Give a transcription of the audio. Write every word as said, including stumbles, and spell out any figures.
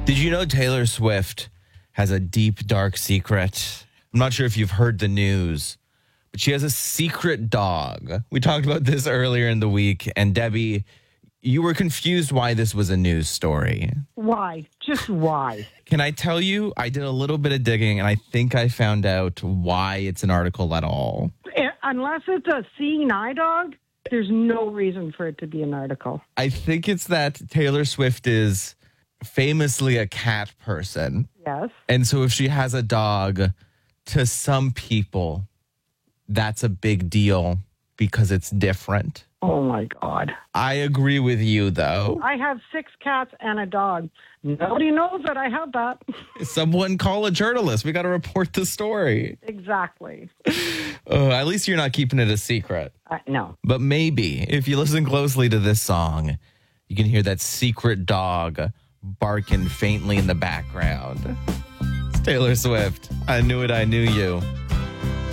Did you know Taylor Swift has a deep, dark secret? I'm not sure if you've heard the news, but she has a secret dog. We talked about this earlier in the week, and Debbie, you were confused why this was a news story. Why? Just why? Can I tell you, I did a little bit of digging, and I think I found out why it's an article at all. Eh, Unless it's a seeing eye dog, there's no reason for it to be an article. I think it's that Taylor Swift is famously a cat person. Yes. And so if she has a dog, to some people, that's a big deal because it's different. Oh, my God. I agree with you, though. I have six cats and a dog. Nobody knows that I have that. Someone call a journalist. We got to report the story. Exactly. Uh, at least you're not keeping it a secret. Uh, no. But maybe if you listen closely to this song, you can hear that secret dog barking faintly in the background. It's Taylor Swift. I knew it, I knew you.